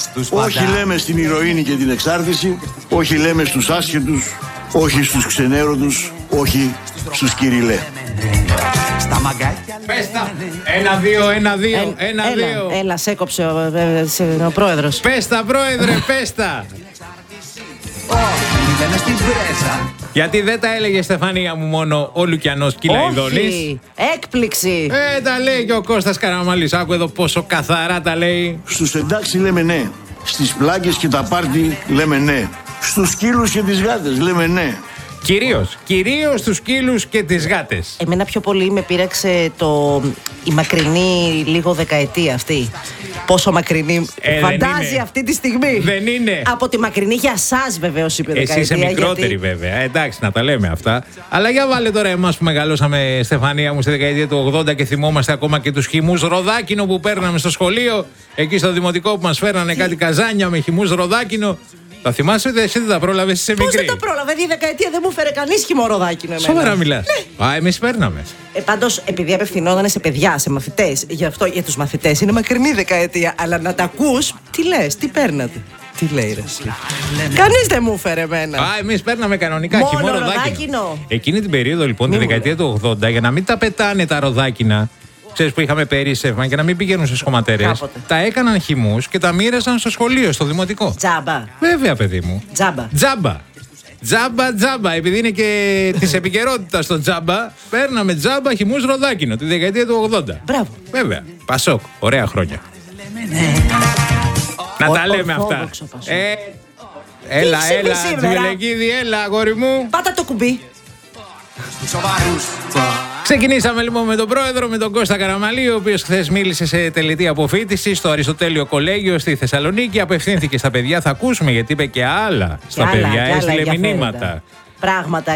Όχι λέμε στην ηρωίνη και την εξάρτηση, όχι λέμε στους άσχετους, όχι στους ξενέρωτους, όχι στους κυριλέ. Πέστα! 1-2. Έλα, σε έκοψε ο πρόεδρος. Πέστα, πρόεδρε, πέστα! Γιατί δεν τα έλεγε, Στεφανία μου, μόνο ο Λουκιανός Κυλαϊδόνης? Όχι, έκπληξη. Τα λέει και ο Κώστας Καραμαλής. Άκου εδώ πόσο καθαρά τα λέει. Στους εντάξει λέμε ναι. Στις πλάκες και τα πάρτι λέμε ναι. Στους σκύλους και τις γάτες λέμε ναι. Κυρίως τους σκύλους και τις γάτες. Εμένα πιο πολύ με πείραξε η μακρινή λίγο δεκαετία αυτή. Πόσο μακρινή φαντάζει αυτή τη στιγμή. Δεν είναι. Από τη μακρινή για σας βεβαίως είπε δεκαετία. Εσύ είσαι μικρότερη βέβαια. Εντάξει, να τα λέμε αυτά. Αλλά για βάλε τώρα εμάς που μεγαλώσαμε, Στεφανία μου, στη δεκαετία του 80 και θυμόμαστε ακόμα και τους χυμούς ροδάκινο που παίρναμε στο σχολείο. Εκεί στο δημοτικό που μας φέρνανε κάτι καζάνια με χυμούς ροδάκινο. Τα θυμάσαι, εσύ δεν τα πρόλαβες, είσαι μικρή? Πώς δεν τα πρόλαβε, η δεκαετία δεν μου φέρε κανείς χυμωροδάκινο εμένα. Σοβαρά μιλάς? Ναι. Εμείς παίρναμε. Πάντως, επειδή απευθυνόταν σε παιδιά, σε μαθητές, γι' αυτό για τους μαθητές είναι μακρινή δεκαετία. Αλλά να τα ακούς, τι λες, τι παίρνατε? Τι λέει ρε εσύ? Κανείς δεν μου φέρε εμένα. Εμείς παίρναμε κανονικά μόνο χυμωροδάκινο. Εκείνη την περίοδο λοιπόν, τη δεκαετία του 80, για να μην τα πετάνε τα ροδάκινα, ξέρεις που είχαμε περίσσευμα και να μην πηγαίνουν στις χωματερές, τα έκαναν χυμούς και τα μοίραζαν στο σχολείο, στο δημοτικό. Τζάμπα. Βέβαια, παιδί μου. Τζάμπα. Επειδή είναι και της επικαιρότητας το τζάμπα, παίρναμε τζάμπα χυμούς ροδάκινο τη δεκαετία του 80. Μπράβο. Βέβαια. Πασόκ. Ωραία χρόνια. Να τα λέμε αυτά. Έλα, Τζιμιλεκίδη, έλα, αγόρι μου. Πάτα το κουμπί. Ξεκινήσαμε λοιπόν με τον πρόεδρο, με τον Κώστα Καραμαλή, ο οποίος χθες μίλησε σε τελετή αποφοίτηση στο Αριστοτέλειο Κολέγιο στη Θεσσαλονίκη. Απευθύνθηκε στα παιδιά, θα ακούσουμε γιατί είπε και άλλα στα παιδιά, έστειλε μηνύματα. Πράγματα